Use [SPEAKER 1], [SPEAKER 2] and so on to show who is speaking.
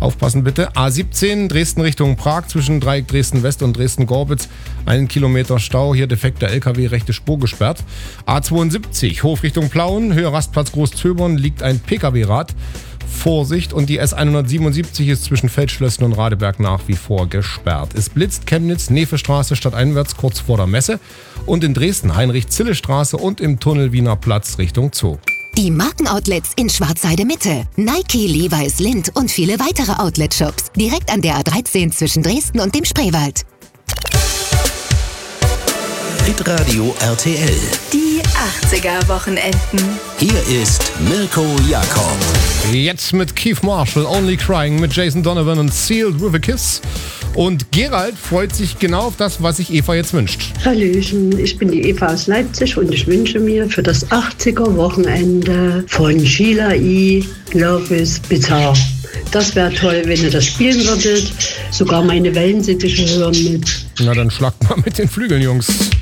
[SPEAKER 1] Aufpassen bitte. A17 Dresden Richtung Prag zwischen Dreieck Dresden-West und Dresden-Gorbitz. 1 Kilometer Stau, hier defekter LKW, rechte Spur gesperrt. A72 Hof Richtung Plauen, Höhe Rastplatz Großzöbern liegt ein PKW-Rad. Vorsicht, und die S177 ist zwischen Feldschlösschen und Radeberg nach wie vor gesperrt. Es blitzt Chemnitz, Nefestraße stadteinwärts kurz vor der Messe und in Dresden Heinrich-Zille-Straße und im Tunnel Wiener Platz Richtung Zoo.
[SPEAKER 2] Die Markenoutlets in Schwarzheide Mitte. Nike, Levi's, Lindt und viele weitere Outlet-Shops. Direkt an der A13 zwischen Dresden und dem Spreewald.
[SPEAKER 3] Hitradio RTL.
[SPEAKER 4] Die 80er-Wochenenden.
[SPEAKER 3] Hier ist Mirko Jakob.
[SPEAKER 1] Jetzt mit Keith Marshall, Only Crying, mit Jason Donovan und Sealed with a Kiss. Und Gerald freut sich genau auf das, was sich Eva jetzt wünscht.
[SPEAKER 5] Hallöchen, ich bin die Eva aus Leipzig und ich wünsche mir für das 80er-Wochenende von Sheila E. Love is Bizarre. Das wäre toll, wenn ihr das spielen würdet. Sogar meine Wellensittiche hören mit.
[SPEAKER 1] Na dann schlagt mal mit den Flügeln, Jungs.